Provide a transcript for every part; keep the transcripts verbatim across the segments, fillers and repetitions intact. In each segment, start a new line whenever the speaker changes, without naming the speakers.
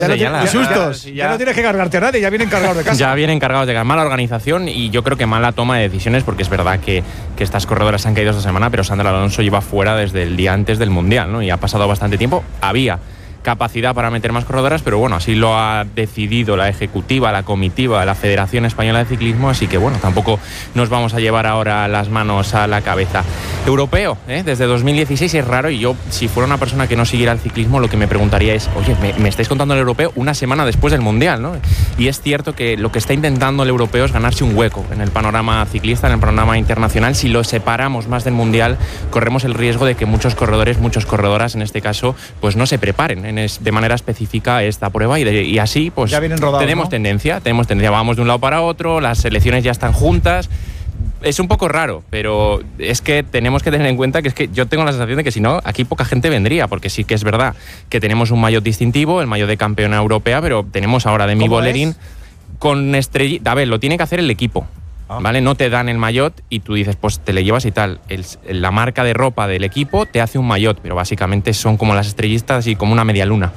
Ya no,
ya,
sustos.
Ya,
ya, ya no tienes que cargarte a nadie, ya vienen cargados de casa.
Ya vienen cargados de casa. Mala organización y yo creo que mala toma de decisiones, porque es verdad que, que estas corredoras han caído esta semana, pero Sandra Alonso lleva fuera desde el día antes del Mundial, ¿no? Y ha pasado bastante tiempo. Había capacidad para meter más corredoras, pero bueno, así lo ha decidido la ejecutiva, la comitiva, la Federación Española de Ciclismo, así que bueno, tampoco nos vamos a llevar ahora las manos a la cabeza. Europeo, ¿eh? Desde dos mil dieciséis es raro, y yo, si fuera una persona que no siguiera el ciclismo, lo que me preguntaría es, oye, me, me estáis contando el europeo una semana después del Mundial, ¿no? Y es cierto que lo que está intentando el europeo es ganarse un hueco en el panorama ciclista, en el panorama internacional. Si lo separamos más del Mundial, corremos el riesgo de que muchos corredores, muchas corredoras en este caso, pues no se preparen de manera específica esta prueba, y, de, y así pues
rodados,
tenemos
¿no?
tendencia, tenemos tendencia, vamos de un lado para otro, las selecciones ya están juntas. Es un poco raro, pero es que tenemos que tener en cuenta que es que yo tengo la sensación de que si no, aquí poca gente vendría, porque sí que es verdad que tenemos un maillot distintivo, el maillot de campeona europea, pero tenemos ahora Demi Vollering con estrellita. A ver, lo tiene que hacer el equipo. ¿Vale? No te dan el maillot y tú dices, pues te le llevas y tal. El, la marca de ropa del equipo te hace un maillot, pero básicamente son como las estrellistas y como una media luna.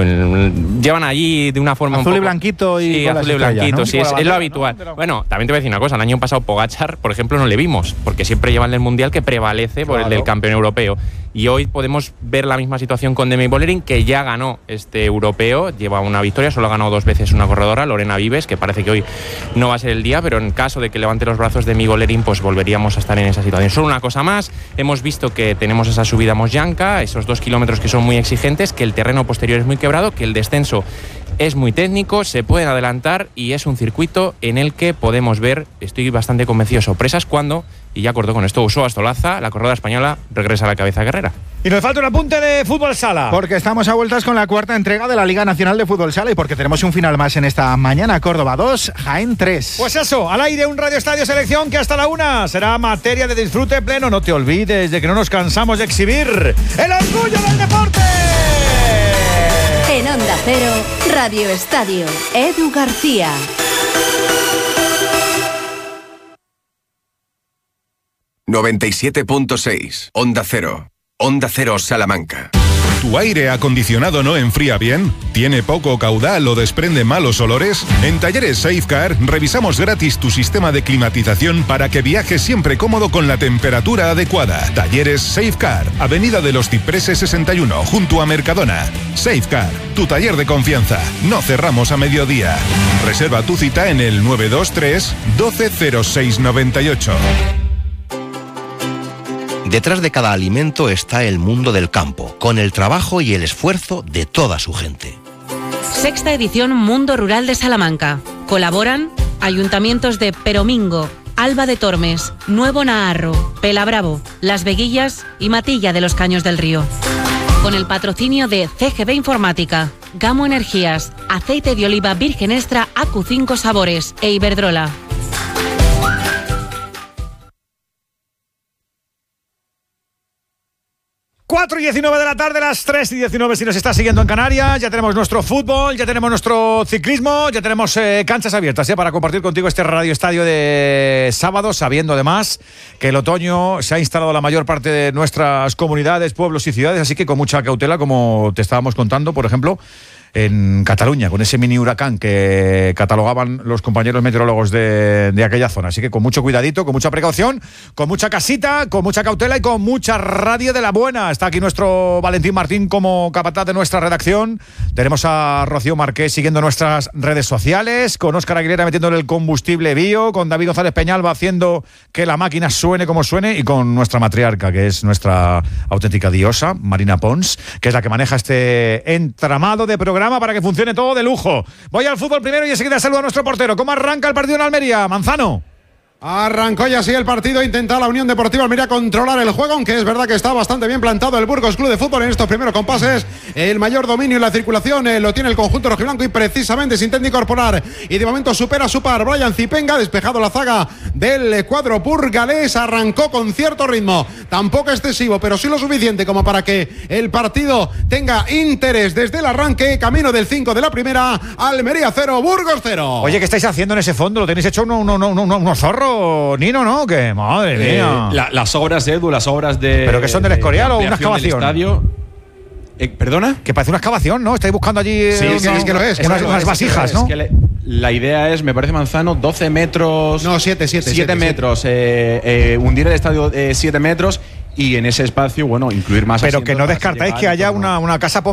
Llevan allí de una forma
azul
un poco,
y blanquito y
sí,
con
azul y
estrellas,
blanquito,
¿no?
sí, es, es lo habitual. ¿No? Bueno, también te voy a decir una cosa, el año pasado Pogačar, por ejemplo, no le vimos, porque siempre llevan el Mundial que prevalece por claro. el del campeón europeo. Y hoy podemos ver la misma situación con Demi Vollering, que ya ganó este europeo, lleva una victoria, solo ha ganado dos veces una corredora, Lorena Vives, que parece que hoy no va a ser el día, pero en caso de que levante los brazos Demi Vollering, pues volveríamos a estar en esa situación. Solo una cosa más, hemos visto que tenemos esa subida a Mosjanka, esos dos kilómetros que son muy exigentes, que el terreno posterior es muy quebrado, que el descenso es muy técnico, se pueden adelantar y es un circuito en el que podemos ver, estoy bastante convencido, sorpresas cuando, y ya corto con esto, Usoa Astolaza, la corredora española, regresa a la cabeza guerrera.
Y nos falta un apunte de fútbol sala.
Porque estamos a vueltas con la cuarta entrega de la Liga Nacional de Fútbol Sala y porque tenemos un final más en esta mañana. Córdoba dos, Jaén tres.
Pues eso, al aire un Radio Estadio Selección que hasta la una será materia de disfrute pleno. No te olvides de que no nos cansamos de exhibir el orgullo del deporte.
En Onda Cero, Radio Estadio, Edu García.
noventa y siete punto seis, Onda Cero. Onda Cero Salamanca.
¿Tu aire acondicionado no enfría bien? ¿Tiene poco caudal o desprende malos olores? En Talleres Safecar revisamos gratis tu sistema de climatización para que viajes siempre cómodo con la temperatura adecuada. Talleres Safecar, Avenida de los Cipreses sesenta y uno, junto a Mercadona. Safecar, tu taller de confianza. No cerramos a mediodía. Reserva tu cita en el nueve dos tres, doce cero seis noventa y ocho.
Detrás de cada alimento está el mundo del campo, con el trabajo y el esfuerzo de toda su gente.
Sexta edición Mundo Rural de Salamanca. Colaboran ayuntamientos de Peromingo, Alba de Tormes, Nuevo Naharro, Pelabravo, Las Veguillas y Matilla de los Caños del Río. Con el patrocinio de C G B Informática, Gamo Energías, Aceite de Oliva Virgen Extra A Q cinco Sabores e Iberdrola.
cuatro y diecinueve de la tarde, las tres y diecinueve si nos está siguiendo en Canarias. Ya tenemos nuestro fútbol, ya tenemos nuestro ciclismo, ya tenemos eh, canchas abiertas ¿eh? para compartir contigo este Radio Estadio de sábado, sabiendo además que el otoño se ha instalado en la mayor parte de nuestras comunidades, pueblos y ciudades, así que con mucha cautela, como te estábamos contando, por ejemplo, en Cataluña, con ese mini huracán que catalogaban los compañeros meteorólogos de, de aquella zona. Así que con mucho cuidadito, con mucha precaución, con mucha casita, con mucha cautela y con mucha radio de la buena. Está aquí nuestro Valentín Martín como capataz de nuestra redacción. Tenemos a Rocío Marqués siguiendo nuestras redes sociales, con Óscar Aguilera metiéndole el combustible bio, con David González Peñalba haciendo que la máquina suene como suene y con nuestra matriarca, que es nuestra auténtica diosa, Marina Pons, que es la que maneja este entramado de programa para que funcione todo de lujo. Voy al fútbol primero y enseguida saludo a nuestro portero. ¿Cómo arranca el partido en Almería? Manzano.
Arrancó ya así el partido, intenta la Unión Deportiva Almería controlar el juego, aunque es verdad que está bastante bien plantado el Burgos Club de Fútbol en estos primeros compases. El mayor dominio en la circulación eh, lo tiene el conjunto rojiblanco y precisamente se intenta incorporar y de momento supera su par Brian Zipenga, despejado la zaga del cuadro burgalés, arrancó con cierto ritmo, tampoco excesivo, pero sí lo suficiente como para que el partido tenga interés desde el arranque. Camino del cinco de la primera, Almería cero, Burgos cero.
Oye, ¿qué estáis haciendo en ese fondo? ¿Lo tenéis hecho unos uno, uno, uno, uno zorros? Nino, ¿no? Que madre mía.
Eh, la, las obras, Edu, las obras de.
¿Pero que son del Escorial o una excavación?
Estadio. Eh, ¿Perdona?
Que parece una excavación, ¿no? Estáis buscando allí
Sí,
eh,
es que-
unos-
es que lo es,
unas,
es que
unas
lo es,
vasijas,
Es
¿no?
que le- la idea es, me parece, Manzano, doce metros.
No, siete, siete,
siete
siete,
metros. eh, eh, hundir el estadio siete metros y en ese espacio, bueno, incluir más
Pero que
asientos
no
para
descartáis
llegar
que
en
haya
torno-
una, una casa